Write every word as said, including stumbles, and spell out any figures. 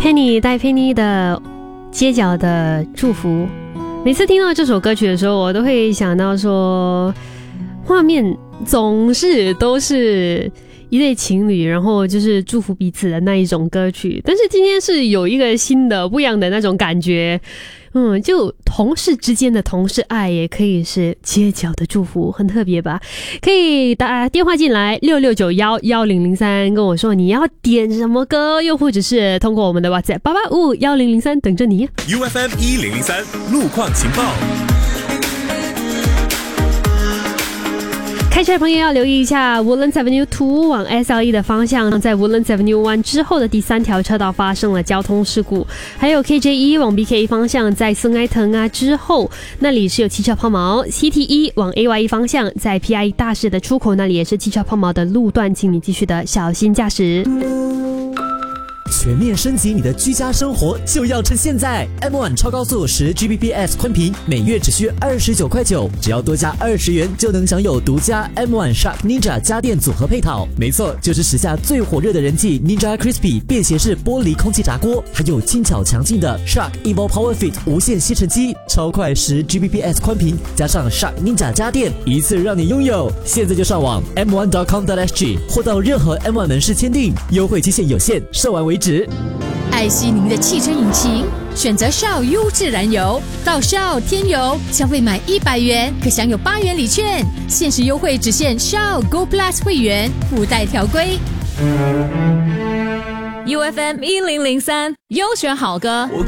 Penny 戴佩妮的街角的祝福。每次听到这首歌曲的时候，我都会想到说，画面总是都是一对情侣，然后就是祝福彼此的那一种歌曲。但是今天是有一个新的不一样的那种感觉，嗯，就同事之间的同事爱也可以是街角的祝福，很特别吧？可以打电话进来六六九一一零零三跟我说你要点什么歌，又或者是通过我们的 WhatsApp 八八五一零零三等着你。 U F M 一零零三路况情报。 开车的朋友要留意一下 Woodlands Avenue 二往 S L E 的方向，在 Woodlands Avenue 一之后的第三条车道发生了交通事故。还有 K J 一往 B K E 方向，在圣埃滕啊之后，那里是有汽车抛锚。C T 一往 A Y E 方向，在 P I E 大市的出口那里也是汽车抛锚的路段，请你继续的小心驾驶。 全面升级你的居家生活就要趁现在 ！M 一 超高速十 G B P S 宽频，每月只需二十九块九，只要多加二十元就能享有独家 M 一 Shark Ninja 家电组合配套。没错，就是时下最火热的人气 Ninja Crispy 便携式玻璃空气炸锅，还有轻巧强劲的 Shark Evo Power Fit 无线吸尘机，超快十 G B P S 宽频，加上 Shark Ninja 家电，一次让你拥有。现在就上网 M 一 点 com 点 S G 或到任何 M 一 门市签订，优惠期限有限，售完为止。 爱惜您的汽车引擎，选择 Shell 优质燃油，到 Shell 添油，消费满一百元可享有八元礼券，限时优惠只限 Shell Go Plus 会员，附带条规。U F M 一零零三优选好歌。